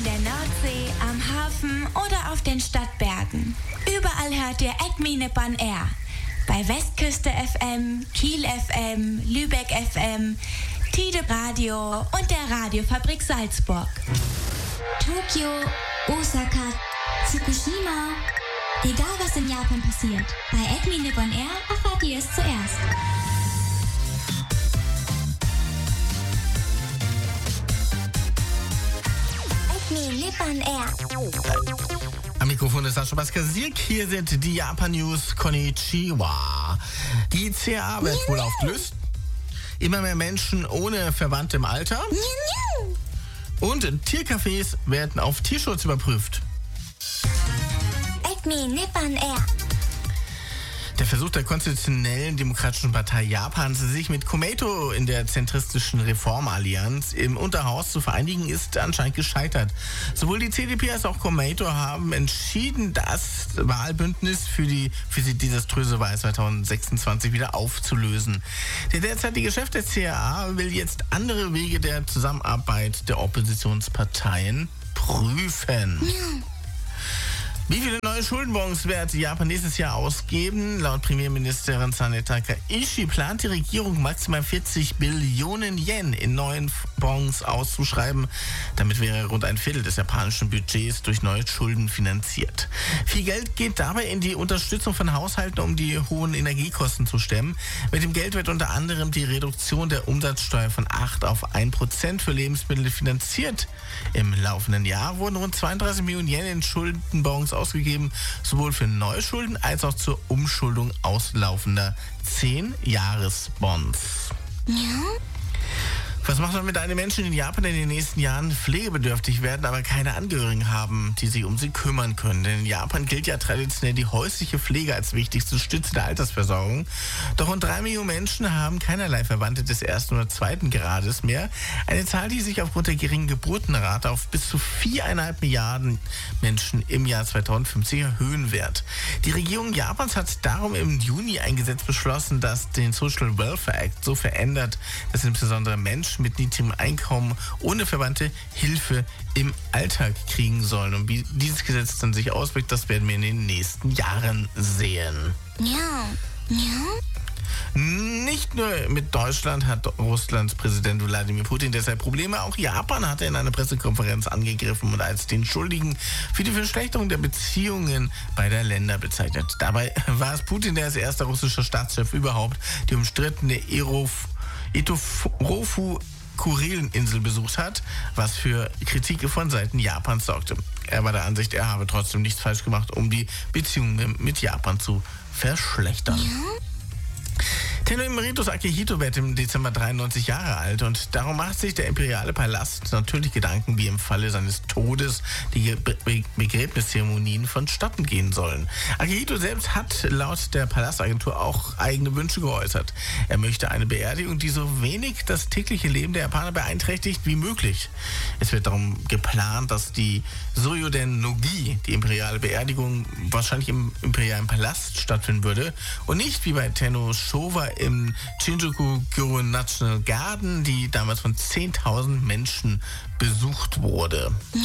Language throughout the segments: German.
der Nordsee, am Hafen oder auf den Stadtbergen. Überall hört ihr Acme Nippon Air. Bei Westküste FM, Kiel FM, Lübeck FM, Tide Radio und der Radiofabrik Salzburg. Tokio, Osaka, Fukushima. Egal was in Japan passiert, bei Acme Nippon Air erfahrt ihr es zuerst. Acme Nippon Air. Am Mikrofon ist Sascha Baskasik. Hier sind die Japan News. Konnichiwa. Die CAA wird wohl aufgelöst. Immer mehr Menschen ohne Verwandte im Alter. Und Tiercafés werden auf Tierschutz überprüft. Acme Nippon Air. Der Versuch der konstitutionellen Demokratischen Partei Japans, sich mit Komeito in der zentristischen Reformallianz im Unterhaus zu vereinigen, ist anscheinend gescheitert. Sowohl die CDP als auch Komeito haben entschieden, das Wahlbündnis für die desaströse Wahl 2026 wieder aufzulösen. Der derzeitige Chef der CAA will jetzt andere Wege der Zusammenarbeit der Oppositionsparteien prüfen. Wie viele neue Schuldenbons wird Japan nächstes Jahr ausgeben? Laut Premierministerin Sane Takaichi plant die Regierung maximal 40 Billionen Yen in neuen Bons auszuschreiben. Damit wäre rund ein Viertel des japanischen Budgets durch neue Schulden finanziert. Viel Geld geht dabei in die Unterstützung von Haushalten, um die hohen Energiekosten zu stemmen. Mit dem Geld wird unter anderem die Reduktion der Umsatzsteuer von 8 auf 1% für Lebensmittel finanziert. Im laufenden Jahr wurden rund 32 Millionen Yen in Schuldenbons ausgegeben, sowohl für Neuschulden als auch zur Umschuldung auslaufender 10-Jahres-Bonds. Ja? Was macht man mit einem Menschen in Japan, der in den nächsten Jahren pflegebedürftig werden, aber keine Angehörigen haben, die sich um sie kümmern können? Denn in Japan gilt ja traditionell die häusliche Pflege als wichtigste Stütze der Altersversorgung. Doch rund 3 Millionen Menschen haben keinerlei Verwandte des ersten oder zweiten Grades mehr. Eine Zahl, die sich aufgrund der geringen Geburtenrate auf bis zu 4,5 Milliarden Menschen im Jahr 2050 erhöhen wird. Die Regierung Japans hat darum im Juni ein Gesetz beschlossen, das den Social Welfare Act so verändert, dass insbesondere Menschen mit niedrigem Einkommen ohne Verwandte Hilfe im Alltag kriegen sollen. Und wie dieses Gesetz dann sich auswirkt, das werden wir in den nächsten Jahren sehen. Ja. Nicht nur mit Deutschland hat Russlands Präsident Wladimir Putin deshalb Probleme. Auch Japan hat er in einer Pressekonferenz angegriffen und als den Schuldigen für die Verschlechterung der Beziehungen beider Länder bezeichnet. Dabei war es Putin, der als erster russischer Staatschef überhaupt die umstrittene Itofu-Kuril-Insel besucht hat, was für Kritik von Seiten Japans sorgte. Er war der Ansicht, er habe trotzdem nichts falsch gemacht, um die Beziehungen mit Japan zu verschlechtern. Ja? Tenno Emeritus Akihito wird im Dezember 93 Jahre alt und darum macht sich der imperiale Palast natürlich Gedanken, wie im Falle seines Todes die Begräbniszeremonien vonstatten gehen sollen. Akihito selbst hat laut der Palastagentur auch eigene Wünsche geäußert. Er möchte eine Beerdigung, die so wenig das tägliche Leben der Japaner beeinträchtigt wie möglich. Es wird darum geplant, dass die Soyoden Nogi, die imperiale Beerdigung, wahrscheinlich im imperialen Palast stattfinden würde und nicht wie bei Tenno Showa im Shinjuku-gyo National Garden, die damals von 10.000 Menschen besucht wurde. Ja?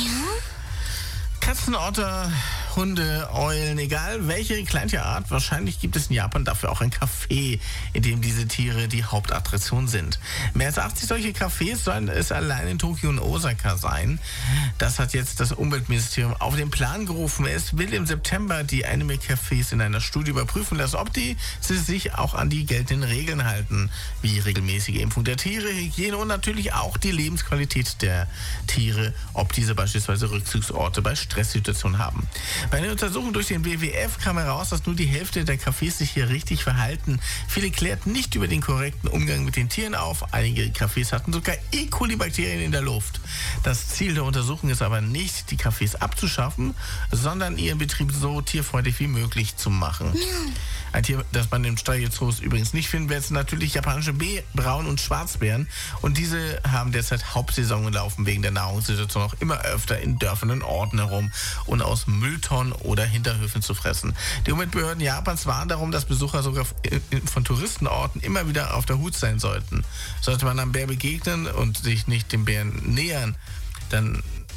Katzen, Otter, Hunde, Eulen, egal welche Kleintierart, wahrscheinlich gibt es in Japan dafür auch ein Café, in dem diese Tiere die Hauptattraktion sind. Mehr als 80 solche Cafés sollen es allein in Tokio und Osaka sein. Das hat jetzt das Umweltministerium auf den Plan gerufen. Es will im September die Anime-Cafés in einer Studie überprüfen lassen, ob sie sich auch an die geltenden Regeln halten, wie regelmäßige Impfung der Tiere, Hygiene und natürlich auch die Lebensqualität der Tiere, ob diese beispielsweise Rückzugsorte bei Stresssituationen haben. Bei einer Untersuchung durch den WWF kam heraus, dass nur die Hälfte der Cafés sich hier richtig verhalten. Viele klärten nicht über den korrekten Umgang mit den Tieren auf. Einige Cafés hatten sogar E. coli-Bakterien in der Luft. Das Ziel der Untersuchung ist aber nicht, die Cafés abzuschaffen, sondern ihren Betrieb so tierfreundlich wie möglich zu machen. Ein Tier, das man im Streichelzoos übrigens nicht finden wird, sind natürlich japanische Braun- und Schwarzbären. Und diese haben derzeit Hauptsaison gelaufen wegen der Nahrungssituation auch immer öfter in Dörfern und Orten herum und aus Mülltonnen oder Hinterhöfen zu fressen. Die Umweltbehörden Japans warnen darum, dass Besucher sogar von Touristenorten immer wieder auf der Hut sein sollten. Sollte man einem Bär begegnen und sich nicht dem Bären nähern, dann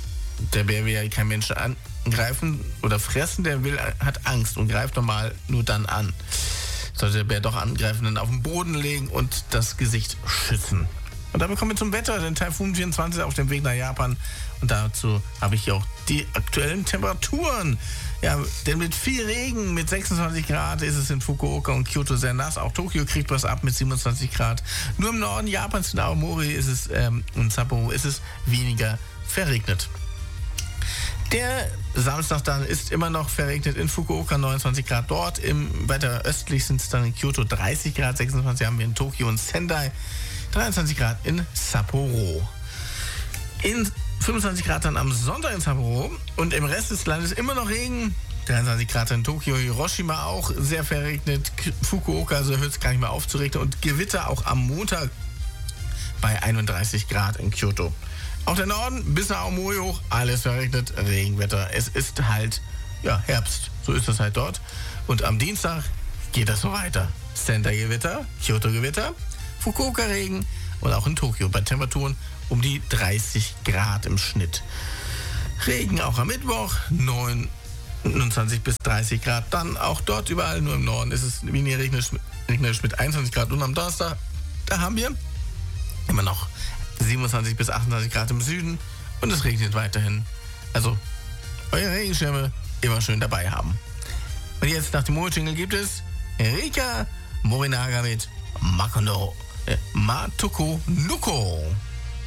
der Bär will ja kein Mensch angreifen oder fressen, der hat Angst und greift normal nur dann an. Sollte der Bär doch angreifen, dann auf den Boden legen und das Gesicht schützen. Und damit kommen wir zum Wetter, denn Taifun 24 ist auf dem Weg nach Japan. Und dazu habe ich hier auch die aktuellen Temperaturen. Ja, denn mit viel Regen, mit 26 Grad ist es in Fukuoka und Kyoto sehr nass. Auch Tokio kriegt was ab mit 27 Grad. Nur im Norden Japans, in Aomori ist es, und Sapporo ist es weniger verregnet. Der Samstag dann ist immer noch verregnet in Fukuoka, 29 Grad dort. Im weiter östlich sind es dann in Kyoto 30 Grad, 26 haben wir in Tokio und Sendai, 23 Grad in Sapporo. In 25 Grad dann am Sonntag in Sapporo und im Rest des Landes immer noch Regen. 23 Grad in Tokio, Hiroshima auch sehr verregnet. Fukuoka, also hört es gar nicht mehr auf zu regnen. Und Gewitter auch am Montag bei 31 Grad in Kyoto. Auch der Norden bis nach Aomori hoch, alles verregnet, Regenwetter. Es ist halt, ja, Herbst. So ist das halt dort. Und am Dienstag geht das so weiter. Sendai Gewitter, Kyoto Gewitter, Fukuoka Regen und auch in Tokio bei Temperaturen um die 30 Grad im Schnitt. Regen auch am Mittwoch, 29 bis 30 Grad. Dann auch dort überall, nur im Norden ist es weniger regnerisch mit 21 Grad. Und am Donnerstag, da haben wir immer noch 27 bis 28 Grad im Süden und es regnet weiterhin. Also eure Regenschirme immer schön dabei haben. Und jetzt nach dem Mojo-Jingle gibt es Rika Morinaga mit Matuko Nuko.